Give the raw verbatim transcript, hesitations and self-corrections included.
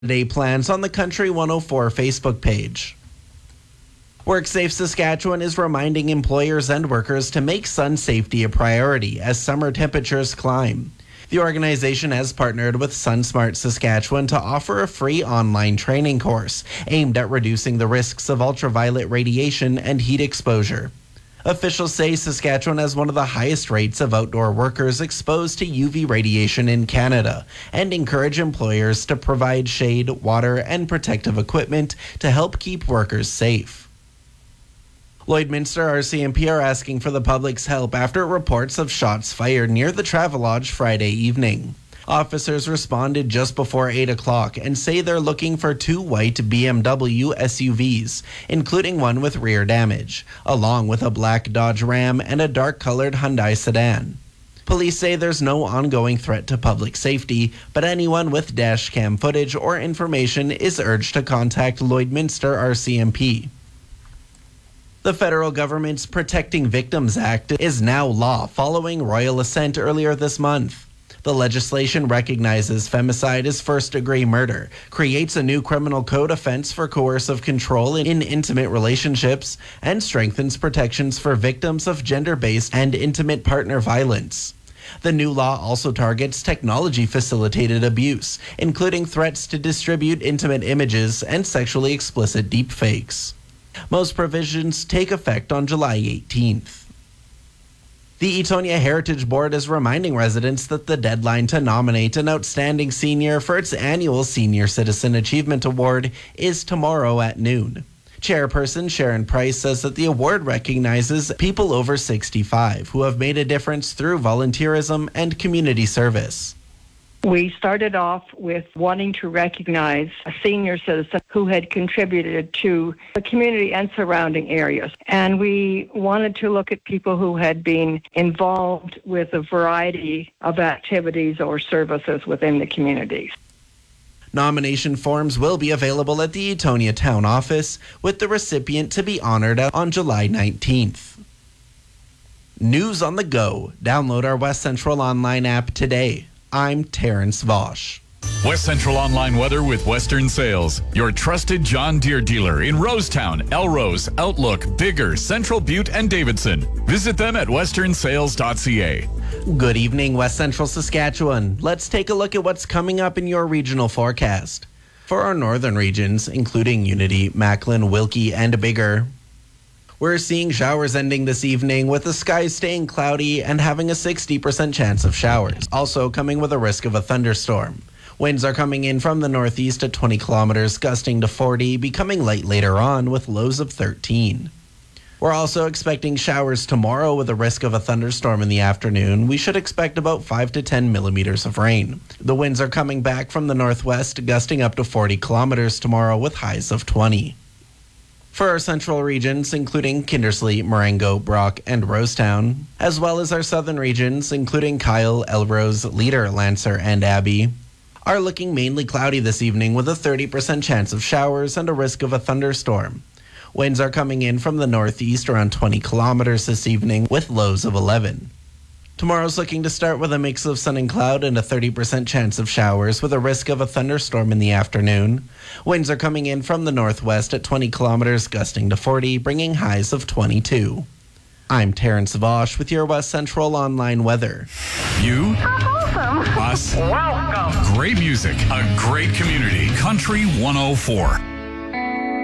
Day plans on the Country one oh four Facebook page. WorkSafe Saskatchewan is reminding employers and workers to make sun safety a priority as summer temperatures climb. The organization has partnered with SunSmart Saskatchewan to offer a free online training course aimed at reducing the risks of ultraviolet radiation and heat exposure. Officials say Saskatchewan has one of the highest rates of outdoor workers exposed to U V radiation in Canada and encourage employers to provide shade, water, and protective equipment to help keep workers safe. Lloydminster R C M P are asking for the public's help after reports of shots fired near the Travelodge Friday evening. Officers responded just before eight o'clock and say they're looking for two white B M W S U Vs, including one with rear damage, along with a black Dodge Ram and a dark-colored Hyundai sedan. Police say there's no ongoing threat to public safety, but anyone with dash cam footage or information is urged to contact Lloydminster R C M P. The federal government's Protecting Victims Act is now law following royal assent earlier this month. The legislation recognizes femicide as first-degree murder, creates a new criminal code offense for coercive control in intimate relationships, and strengthens protections for victims of gender-based and intimate partner violence. The new law also targets technology-facilitated abuse, including threats to distribute intimate images and sexually explicit deepfakes. Most provisions take effect on July eighteenth. The Etonia Heritage Board is reminding residents that the deadline to nominate an outstanding senior for its annual Senior Citizen Achievement Award is tomorrow at noon. Chairperson Sharon Price says that the award recognizes people over sixty-five who have made a difference through volunteerism and community service. We started off with wanting to recognize a senior citizen who had contributed to the community and surrounding areas. And we wanted to look at people who had been involved with a variety of activities or services within the communities. Nomination forms will be available at the Etonia Town Office, with the recipient to be honored on July nineteenth. News on the go. Download our West Central Online app today. I'm Terrence Vosh. West Central Online weather with Western Sales, your trusted John Deere dealer in Rosetown, Elrose, Outlook, Bigger, Central Butte, and Davidson. Visit them at western sales dot c a. Good evening, West Central Saskatchewan. Let's take a look at what's coming up in your regional forecast. For our northern regions, including Unity, Macklin, Wilkie, and Bigger, we're seeing showers ending this evening with the skies staying cloudy and having a sixty percent chance of showers, also coming with a risk of a thunderstorm. Winds are coming in from the northeast at twenty kilometers, gusting to forty, becoming light later on with lows of thirteen. We're also expecting showers tomorrow with a risk of a thunderstorm in the afternoon. We should expect about five to ten millimeters of rain. The winds are coming back from the northwest, gusting up to forty kilometers tomorrow with highs of twenty. For our central regions, including Kindersley, Marengo, Brock, and Rosetown, as well as our southern regions, including Kyle, Elrose, Leader, Lancer, and Abbey, are looking mainly cloudy this evening with a thirty percent chance of showers and a risk of a thunderstorm. Winds are coming in from the northeast around twenty kilometers this evening with lows of eleven. Tomorrow's looking to start with a mix of sun and cloud and a thirty percent chance of showers with a risk of a thunderstorm in the afternoon. Winds are coming in from the northwest at twenty kilometers, gusting to forty, bringing highs of twenty-two. I'm Terrence Vosh with your West Central Online weather. You, Awesome. us, Welcome. great music, a great community. Country one oh four.